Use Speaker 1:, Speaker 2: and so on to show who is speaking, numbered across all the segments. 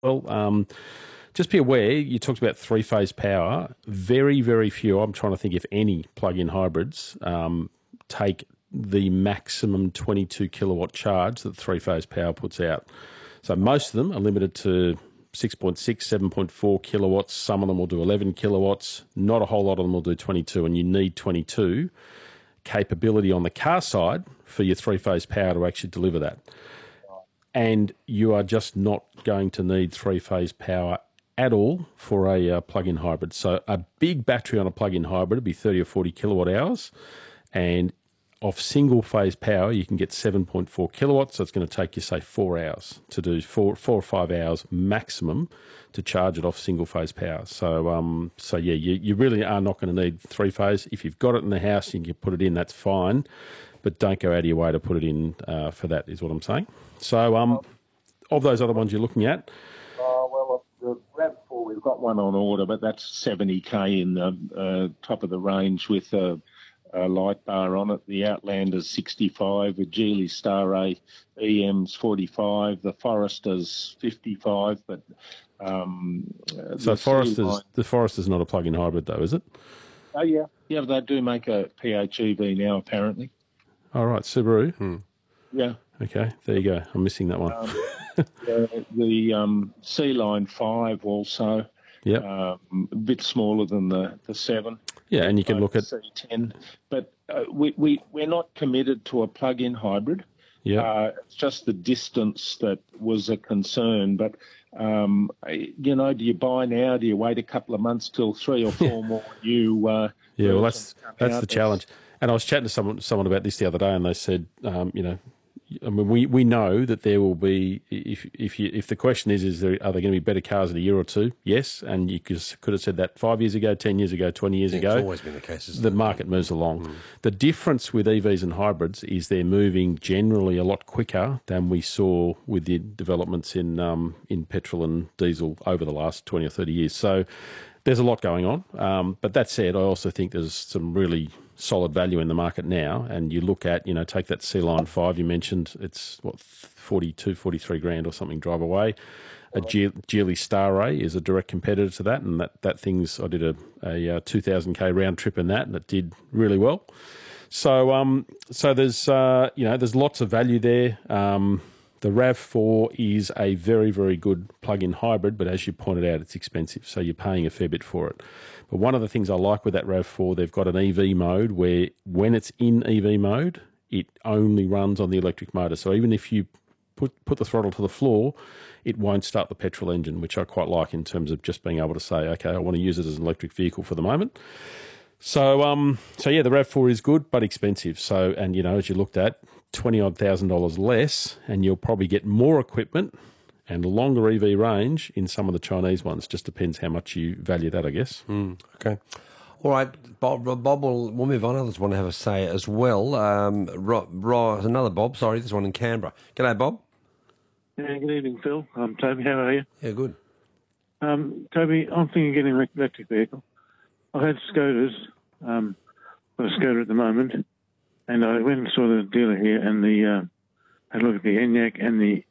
Speaker 1: Well, just be aware, you talked about three-phase power. Very, very few, I'm trying to think if any plug-in hybrids take the maximum 22 kilowatt charge that three-phase power puts out. So most of them are limited to 6.6, 7.4 kilowatts. Some of them will do 11 kilowatts. Not a whole lot of them will do 22, and you need 22 capability on the car side for your three-phase power to actually deliver that. And you are just not going to need three-phase power at all for a plug-in hybrid. So a big battery on a plug-in hybrid would be 30 or 40 kilowatt hours, and off single-phase power, you can get 7.4 kilowatts. So it's going to take you, say, 4 hours to do four or 5 hours maximum to charge it off single-phase power. So, yeah, you really are not going to need three-phase. If you've got it in the house, you can put it in. That's fine, but don't go out of your way to put it in for that. Is what I'm saying. So, of those other ones you're looking at,
Speaker 2: well, the RAV4, we've got one on order, but that's 70k in the top of the range with a light bar on it. The Outlander's 65, the Geely Star A EM's 45, the Forester's 55, but
Speaker 1: so the Forester's not a plug-in hybrid though, is it?
Speaker 2: Oh yeah, but they do make a PHEV now apparently.
Speaker 1: All right, Subaru.
Speaker 2: Yeah.
Speaker 1: Okay, there you go. I'm missing that one.
Speaker 2: The C-Line 5 also.
Speaker 1: Yeah.
Speaker 2: A bit smaller than the 7.
Speaker 1: Yeah, and you can look at
Speaker 2: C10, but we're not committed to a plug-in hybrid.
Speaker 1: Yeah,
Speaker 2: it's just the distance that was a concern. But do you buy now? Do you wait a couple of months till 3 or 4 more new?
Speaker 1: Yeah, well, that's the challenge. And I was chatting to someone about this the other day, and they said, I mean, we know that there will be, if the question is are there going to be better cars in a year or two? Yes, and you could have said that 5 years ago, 10 years ago, 20 years ago.
Speaker 3: It's always been the case, isn't
Speaker 1: the
Speaker 3: it?
Speaker 1: market moves along. The difference with EVs and hybrids is they're moving generally a lot quicker than we saw with the developments in petrol and diesel over the last 20 or 30 years. So there's a lot going on. But that said, I also think there's some really solid value in the market now, and you look at, take that C-Line 5 you mentioned, it's 42, 43 grand or something drive away. A Geely Star A is a direct competitor to that, and that thing's, I did a 2,000k round trip in that, and it did really well. So there's there's lots of value there. The RAV4 is a very, very good plug-in hybrid, but as you pointed out, it's expensive, so you're paying a fair bit for it. But one of the things I like with that RAV4, they've got an EV mode where when it's in EV mode, it only runs on the electric motor. So even if you put the throttle to the floor, it won't start the petrol engine, which I quite like in terms of just being able to say, okay, I want to use it as an electric vehicle for the moment. So yeah, the RAV4 is good, but expensive. So, and as you looked at, $20,000 less, and you'll probably get more equipment and longer EV range in some of the Chinese ones. Just depends how much you value that, I guess.
Speaker 3: Okay. All right, Bob, we'll move on. Others want to have a say as well. Another Bob, sorry, this one in Canberra. G'day, Bob.
Speaker 4: Yeah, good evening, Phil. Toby, how are you?
Speaker 3: Yeah, good.
Speaker 4: Toby, I'm thinking of getting an electric vehicle. I've had Scooters, got a scooter at the moment, and I went and saw the dealer here and had a look at the Enyaq and the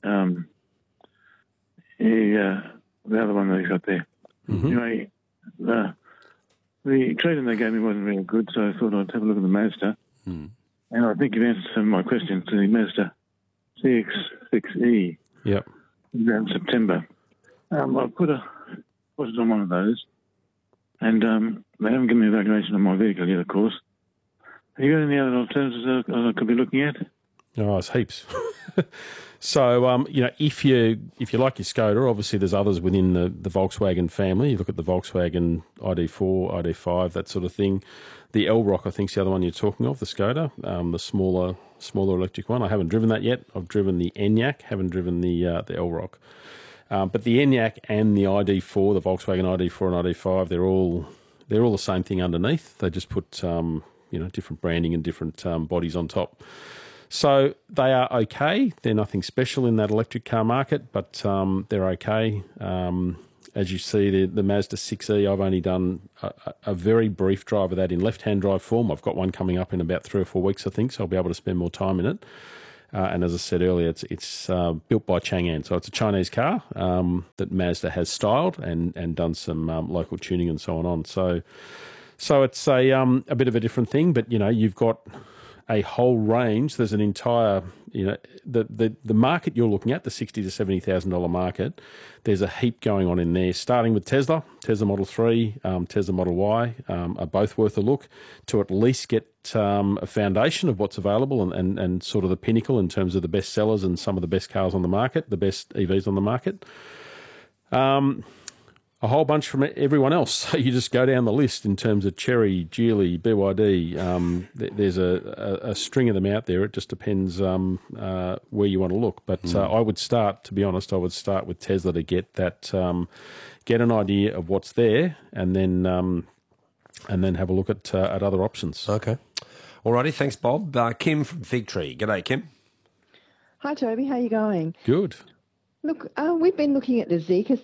Speaker 4: other one that he's got there.
Speaker 1: Mm-hmm.
Speaker 4: Anyway, the trade-in they gave me wasn't really good, so I thought I'd have a look at the Mazda. And I think you've answered some of my questions to the Mazda CX-6E.
Speaker 1: Yep.
Speaker 4: In September. I've put it on one of those, and they haven't given me a valuation on my vehicle yet, of course. Have you got any other alternatives I could be looking at?
Speaker 1: Oh, it's heaps. So, if you like your Skoda, obviously there's others within the Volkswagen family. You look at the Volkswagen ID4, ID5, that sort of thing. The L-Rock, I think, is the other one you're talking of, the Skoda, the smaller electric one. I haven't driven that yet. I've driven the Enyaq, haven't driven the L-Rock. But the Enyaq and the ID4, the Volkswagen ID4 and ID5, they're all the same thing underneath. They just put different branding and different bodies on top. So they are okay. They're nothing special in that electric car market, but they're okay. As you see, the Mazda 6E, I've only done a very brief drive of that in left-hand drive form. I've got one coming up in about 3 or 4 weeks, I think, so I'll be able to spend more time in it. And as I said earlier, it's built by Chang'an. So it's a Chinese car that Mazda has styled and done some local tuning and so on. So it's a bit of a different thing, but, you've got a whole range. There's an entire, the market you're looking at, the $60,000 to $70,000 market, there's a heap going on in there, starting with Tesla Model 3, Tesla Model Y are both worth a look to at least get a foundation of what's available and sort of the pinnacle in terms of the best sellers and some of the best cars on the market, the best EVs on the market. A whole bunch from everyone else. So you just go down the list in terms of Chery, Geely, BYD. There's a string of them out there. It just depends where you want to look. But I would start, to be honest, with Tesla to get that, get an idea of what's there, and then have a look at other options.
Speaker 3: Okay. Alrighty, thanks, Bob. Kim from Fig Tree. G'day, Kim.
Speaker 5: Hi, Toby. How you going?
Speaker 1: Good.
Speaker 5: Look, we've been looking at the Zeekr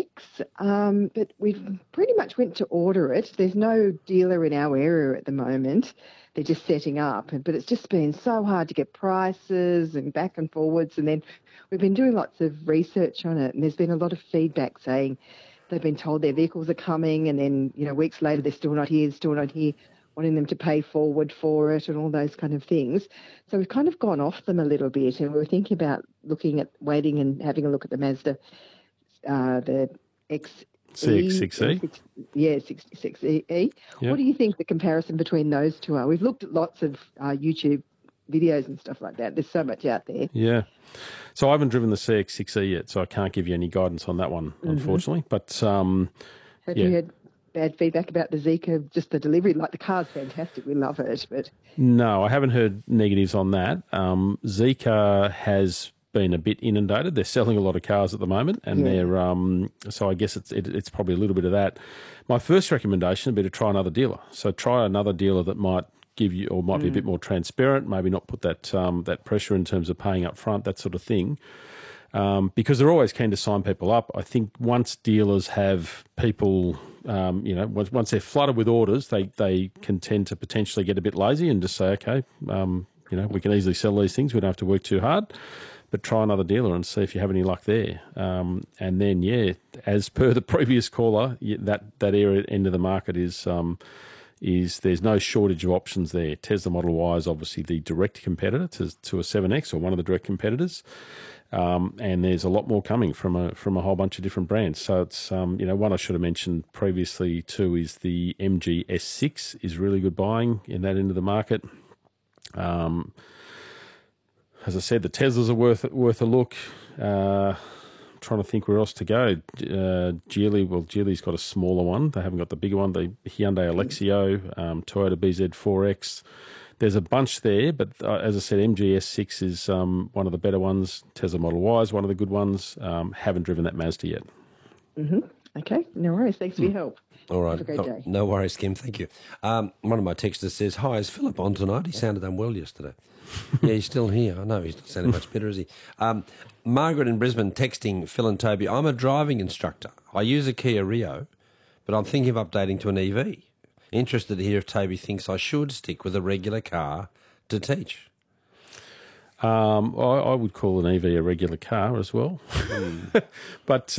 Speaker 5: 7X, but we've pretty much went to order it. There's no dealer in our area at the moment. They're just setting up, but it's just been so hard to get prices and back and forwards. And then we've been doing lots of research on it, and there's been a lot of feedback saying they've been told their vehicles are coming, and then, weeks later they're still not here, wanting them to pay forward for it and all those kind of things. So we've kind of gone off them a little bit, and we were thinking about waiting and having a look at the Mazda, the
Speaker 1: CX-6E?
Speaker 5: Yeah, 66E. Yep. What do you think the comparison between those two are? We've looked at lots of YouTube videos and stuff like that. There's so much out there.
Speaker 1: Yeah. So I haven't driven the CX-6E yet, so I can't give you any guidance on that one, unfortunately. But
Speaker 5: have you had bad feedback about the Zeekr, just the delivery? Like, the car's fantastic, we love it, but
Speaker 1: no, I haven't heard negatives on that. Zeekr has been a bit inundated. They're selling a lot of cars at the moment, and they're so I guess it's probably a little bit of that. My first recommendation would be to try another dealer. So try another dealer that might give you, or might be a bit more transparent, maybe not put that that pressure in terms of paying up front, that sort of thing. Because they're always keen to sign people up. I think once dealers have people, once they're flooded with orders, they can tend to potentially get a bit lazy and just say, okay, we can easily sell these things. We don't have to work too hard. But try another dealer and see if you have any luck there. And then, as per the previous caller, that area end of the market is there's no shortage of options there. Tesla Model Y is obviously the direct competitor to a 7X, or one of the direct competitors. And there's a lot more coming from a whole bunch of different brands. So it's one I should have mentioned previously too is the MG S6 is really good buying in that end of the market. As I said, the Teslas are worth a look. Trying to think where else to go. Geely's got a smaller one. They haven't got the bigger one. The Hyundai Alexio, Toyota BZ4X. There's a bunch there, but as I said, MG S6 is one of the better ones. Tesla Model Y is one of the good ones. Haven't driven that Mazda yet.
Speaker 5: Mm-hmm. Okay, no worries. Thanks for your help.
Speaker 3: All right.
Speaker 5: Have a great day.
Speaker 3: No worries, Kim. Thank you. One of my texters says, hi, is Philip on tonight? He sounded unwell yesterday. Yeah, he's still here. I know, he's not sounding much better, is he? Margaret in Brisbane texting Phil and Toby, I'm a driving instructor. I use a Kia Rio, but I'm thinking of updating to an EV. Interested to hear if Toby thinks I should stick with a regular car to teach.
Speaker 1: I would call an EV a regular car as well. But...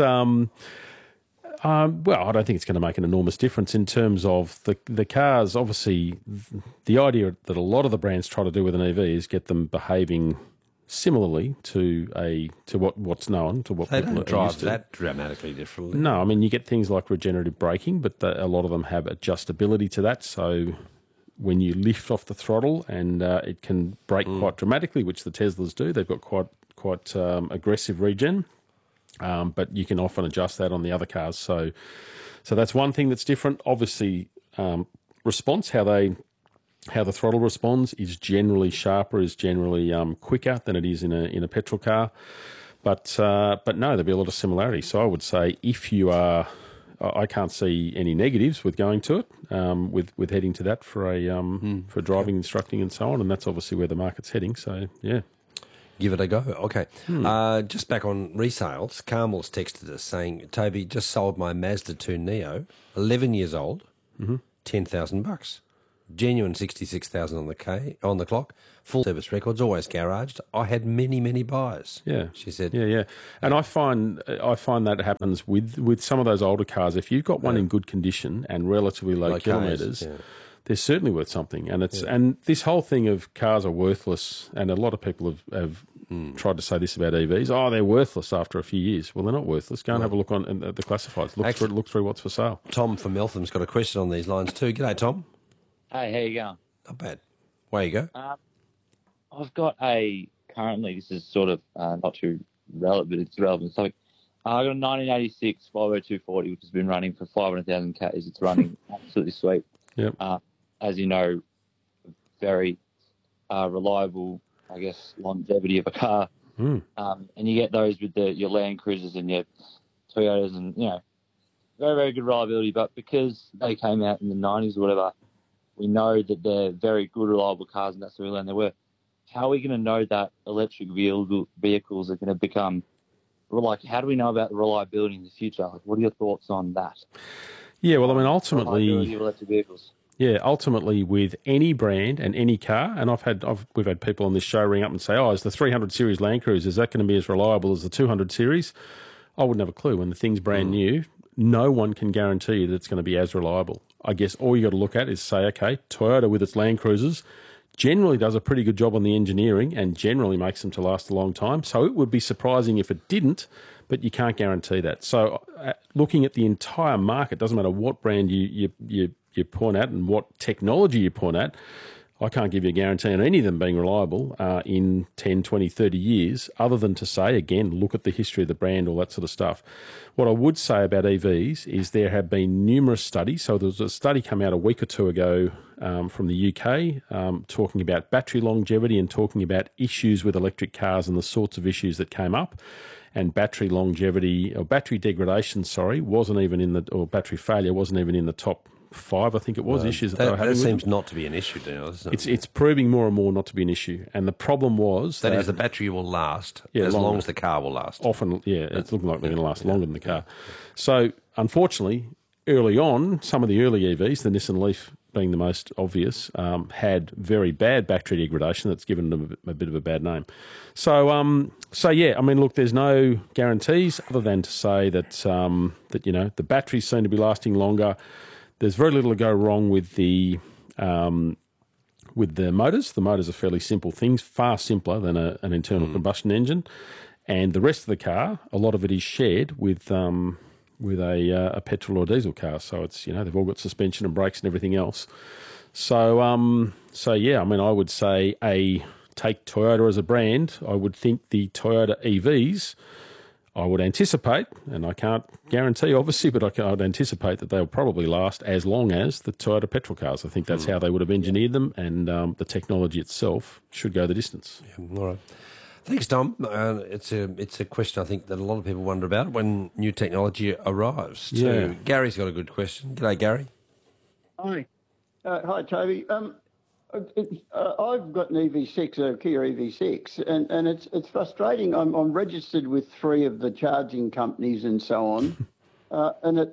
Speaker 1: well, I don't think it's going to make an enormous difference in terms of the cars. Obviously, the idea that a lot of the brands try to do with an EV is get them behaving similarly to what's known, to what
Speaker 3: they
Speaker 1: people
Speaker 3: don't
Speaker 1: are
Speaker 3: drive
Speaker 1: used to.
Speaker 3: that dramatically differently.
Speaker 1: No, I mean, you get things like regenerative braking, but a lot of them have adjustability to that. So when you lift off the throttle, and it can brake quite dramatically, which the Teslas do. They've got quite aggressive regen. But you can often adjust that on the other cars. So that's one thing that's different. Obviously, response, how the throttle responds is generally sharper, is generally quicker than it is in a petrol car. But no, there'll be a lot of similarity. So I would say if you are, I can't see any negatives with going to it, with heading to that for for driving, instructing, and so on. And that's obviously where the market's heading. So yeah.
Speaker 3: Give it a go. Okay. Just back on resales, Carmel's texted us saying, Toby, just sold my Mazda 2 Neo, 11 years old, $10,000. genuine 66,000 on the clock, full service records, always garaged. I had many, many buyers.
Speaker 1: Yeah,
Speaker 3: she said.
Speaker 1: Yeah. And I find that happens with some of those older cars. If you've got one in good condition and relatively low kilometres, they're certainly worth something. And and this whole thing of cars are worthless, and a lot of people have tried to say this about EVs. Oh, they're worthless after a few years. Well, they're not worthless. Go and have a look on the classifieds. Look through what's for sale.
Speaker 3: Tom from Meltham's got a question on these lines too. G'day, Tom.
Speaker 6: Hey, how you going?
Speaker 3: Not bad. Way you go.
Speaker 6: I've got currently, this is sort of not too relevant, but it's relevant. So I got a 1986 Volvo 240, which has been running for 500,000 Ks. It's running absolutely sweet.
Speaker 1: Yep.
Speaker 6: As you know, very reliable, I guess, longevity of a car. And you get those with your Land Cruisers and your Toyotas and, very, very good reliability. But because they came out in the 90s or whatever, we know that they're very good, reliable cars, and that's the real end they were. How are we going to know that electric vehicles are going to become, how do we know about the reliability in the future? What are your thoughts on that?
Speaker 1: Yeah, well, I mean, ultimately,
Speaker 6: electric vehicles.
Speaker 1: Yeah, ultimately with any brand and any car, and we've had people on this show ring up and say, "Oh, is the 300 series Land Cruiser, is that going to be as reliable as the 200 series?" I wouldn't have a clue. When the thing's brand new, no one can guarantee you that it's going to be as reliable. I guess all you got to look at is say, okay, Toyota with its Land Cruisers generally does a pretty good job on the engineering and generally makes them to last a long time. So it would be surprising if it didn't, but you can't guarantee that. So looking at the entire market, doesn't matter what brand you point at and what technology you point at, I can't give you a guarantee on any of them being reliable in 10, 20, 30 years, other than to say, again, look at the history of the brand, all that sort of stuff. What I would say about EVs is there have been numerous studies. So there was a study come out a week or two ago from the UK talking about battery longevity and talking about issues with electric cars and the sorts of issues that came up. And battery longevity, or battery degradation, wasn't even in or battery failure wasn't even in the top 5, I think it was, issues that they were having.
Speaker 3: That seems not to be an issue now, isn't it?
Speaker 1: It's proving more and more not to be an issue. And the problem was
Speaker 3: that is the battery will last as long as the car will last.
Speaker 1: Often, it's looking like they're going to last longer than the car. So, unfortunately, early on, some of the early EVs, the Nissan Leaf being the most obvious, had very bad battery degradation that's given them a bit of a bad name. So, I mean, look, there's no guarantees other than to say that the batteries seem to be lasting longer. There's very little to go wrong with the motors. The motors are fairly simple things, far simpler than an internal combustion engine. And the rest of the car, a lot of it is shared with a petrol or diesel car. So it's they've all got suspension and brakes and everything else. So I mean, I would say take Toyota as a brand. I would think the Toyota EVs, I would anticipate, and I can't guarantee obviously, but I would anticipate that they'll probably last as long as the Toyota petrol cars. I think that's how they would have engineered them, and the technology itself should go the distance.
Speaker 3: Yeah, all right. Thanks, Tom. It's a question I think that a lot of people wonder about when new technology arrives too.
Speaker 1: Yeah.
Speaker 3: Gary's got a good question. G'day, Gary.
Speaker 7: Hi. Hi, Toby. I've got an EV6, a Kia EV6, and it's frustrating. I'm registered with 3 of the charging companies and so on, and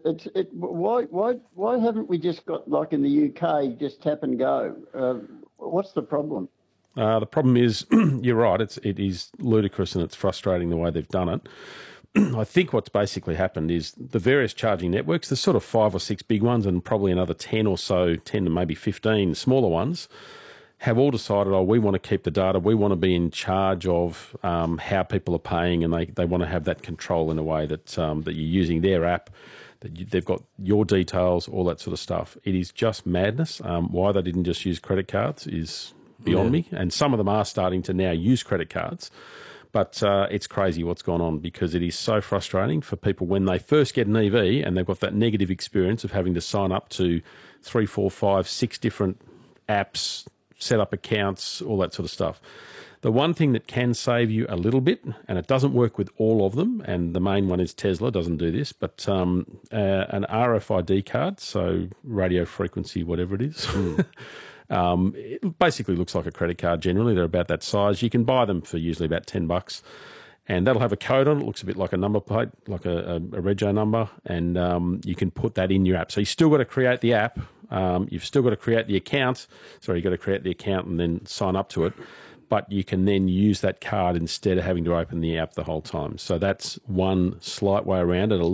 Speaker 7: why haven't we just got, like in the UK, just tap and go? What's the problem?
Speaker 1: The problem is, you're right, it is ludicrous and it's frustrating the way they've done it. I think what's basically happened is the various charging networks, there's sort of 5 or 6 big ones and probably another 10 or so, 10 to maybe 15 smaller ones, have all decided, we want to keep the data, we want to be in charge of how people are paying, and they want to have that control in a way that you're using their app, that they've got your details, all that sort of stuff. It is just madness. Why they didn't just use credit cards is beyond me, and some of them are starting to now use credit cards. But it's crazy what's gone on, because it is so frustrating for people when they first get an EV and they've got that negative experience of having to sign up to 3, 4, 5, 6 different apps, set up accounts, all that sort of stuff. The one thing that can save you a little bit, and it doesn't work with all of them, and the main one is Tesla, doesn't do this, but an RFID card, so radio frequency, whatever it is. It basically looks like a credit card generally. They're about that size. You can buy them for usually about $10, and that'll have a code on it. It looks a bit like a number plate, like a rego number, and you can put that in your app. So you still got to create the app You've still got to create the account. Sorry, you've got to create the account and then sign up to it. But you can then use that card instead of having to open the app the whole time. So that's one slight way around it.